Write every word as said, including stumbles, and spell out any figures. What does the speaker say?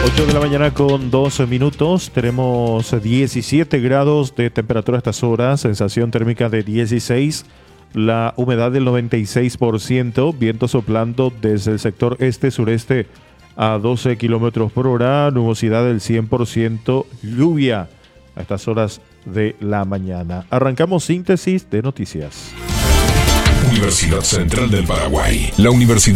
ocho de la mañana con doce minutos. Tenemos diecisiete grados de temperatura a estas horas. Sensación térmica de dieciséis. La humedad del noventa y seis por ciento. Viento soplando desde el sector este-sureste a doce kilómetros por hora. Nubosidad del cien por ciento. Lluvia a estas horas de la mañana. Arrancamos síntesis de noticias. Universidad Central del Paraguay. La Universidad